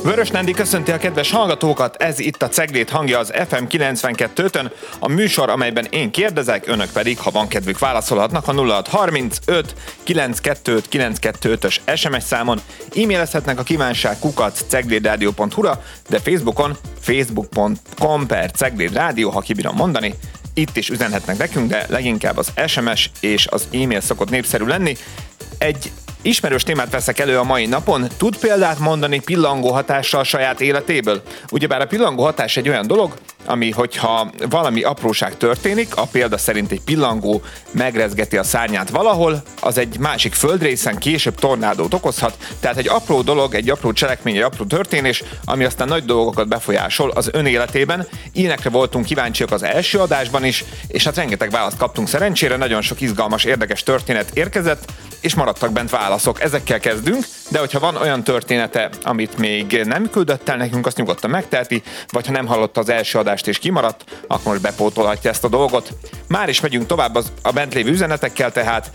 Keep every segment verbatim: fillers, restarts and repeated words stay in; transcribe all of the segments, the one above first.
Vörös Nándi köszönti a kedves hallgatókat, ez itt a Cegléd hangja az ef em kilencvenkettőn, a műsor, amelyben én kérdezek, önök pedig, ha van kedvük, válaszolhatnak a nulla hat harmincöt kilencvenkettő kilencvenkettős es em es számon, e-mailezhetnek a kívánság kukac ceglédradio pont hu-ra, de Facebookon facebook pont com per ceglédrádió, ha kibírom mondani, itt is üzenhetnek nekünk, de leginkább az es em es és az e-mail szokott népszerű lenni. Egy ismerős témát veszek elő a mai napon. Tud példát mondani pillangó hatással saját életéből? Ugyebár a pillangó hatás egy olyan dolog, ami, hogyha valami apróság történik, a példa szerint egy pillangó megrezgeti a szárnyát valahol, az egy másik földrészen később tornádót okozhat, tehát egy apró dolog, egy apró cselekmény, egy apró történés, ami aztán nagy dolgokat befolyásol az ön életében. Ilyenekre voltunk kíváncsiak az első adásban is, és hát rengeteg választ kaptunk szerencsére, nagyon sok izgalmas, érdekes történet érkezett, és maradtak bent válaszok. Ezekkel kezdünk, de hogyha van olyan története, amit még nem küldött el nekünk, azt nyugodtan megteheti, vagy ha nem hallotta az első adást és kimaradt, akkor most bepótolhatja ezt a dolgot. Már is megyünk tovább az, a bent lévő üzenetekkel, tehát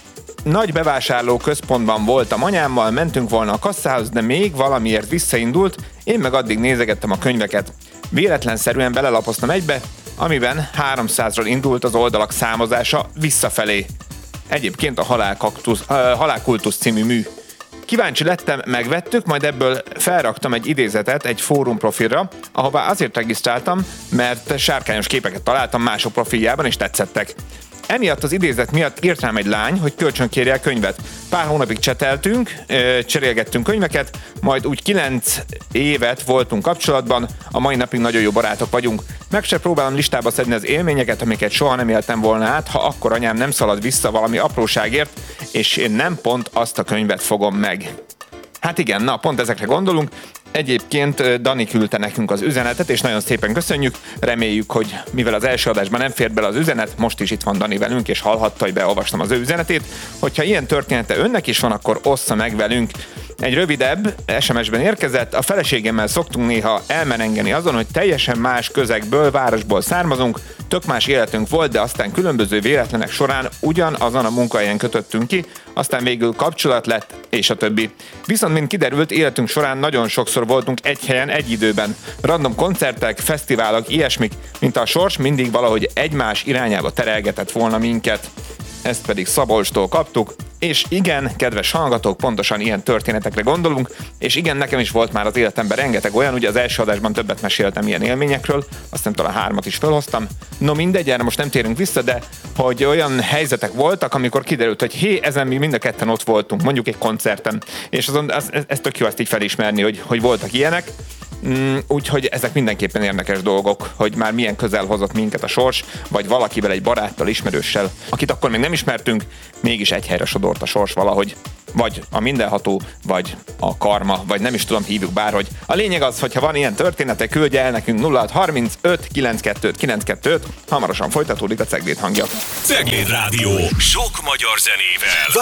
nagy bevásárló központban voltam anyámmal, mentünk volna a kasszához, de még valamiért visszaindult, én meg addig nézegettem a könyveket. Véletlenszerűen belelapoztam egybe, amiben háromszázról indult az oldalak számozása visszafelé. Egyébként a Halálkaktusz, uh, Halálkultusz című mű. Kíváncsi lettem, megvettük, majd ebből felraktam egy idézetet egy fórum profilra, ahová azért regisztráltam, mert sárkányos képeket találtam mások profiljában, és tetszettek. Emiatt az idézet miatt írt rám egy lány, hogy kölcsönkérje a könyvet. Pár hónapig cseteltünk, cserélgettünk könyveket, majd úgy kilenc évet voltunk kapcsolatban, a mai napig nagyon jó barátok vagyunk. Meg se próbálom listába szedni az élményeket, amiket soha nem éltem volna át, ha akkor anyám nem szalad vissza valami apróságért, és én nem pont azt a könyvet fogom meg. Hát igen, na, pont ezekre gondolunk. Egyébként Dani küldte nekünk az üzenetet, és nagyon szépen köszönjük. Reméljük, hogy mivel az első adásban nem fért bele az üzenet, most is itt van Dani velünk, és hallhatta, hogy beolvastam az ő üzenetét. Hogyha ilyen története önnek is van, akkor ossza meg velünk. Egy rövidebb es em es-ben érkezett, a feleségemmel szoktunk néha elmerengeni azon, hogy teljesen más közegből, városból származunk, tök más életünk volt, de aztán különböző véletlenek során ugyanazon a munkahelyen kötöttünk ki, aztán végül kapcsolat lett, és a többi. Viszont, mint kiderült, életünk során nagyon sokszor voltunk egy helyen, egy időben. Random koncertek, fesztiválok, ilyesmik, mint a sors mindig valahogy egymás irányába terelgetett volna minket. Ezt pedig Szabolcstól kaptuk, és igen, kedves hallgatók, pontosan ilyen történetekre gondolunk, és igen, nekem is volt már az életemben rengeteg olyan, ugye az első adásban többet meséltem ilyen élményekről, aztán talán hármat is felhoztam. No mindegy, erre most nem térünk vissza, de hogy olyan helyzetek voltak, amikor kiderült, hogy hé, ezen mi mind a ketten ott voltunk, mondjuk egy koncerten, és azon, az, ez, ez tök jó ezt így felismerni, hogy, hogy voltak ilyenek. Mm, úgyhogy ezek mindenképpen érdekes dolgok, hogy már milyen közel hozott minket a sors, vagy valakivel, egy baráttal, ismerőssel, akit akkor még nem ismertünk, mégis egy helyre sodort a sors valahogy. Vagy a mindenható, vagy a karma, vagy nem is tudom, hívjuk bárhogy. A lényeg az, hogyha van ilyen története, küldje el nekünk nulla hat harmincöt kilencvenkettő kilencvenkettő, hamarosan folytatódik a Cegléd hangja. Cegléd Rádió, sok magyar zenével.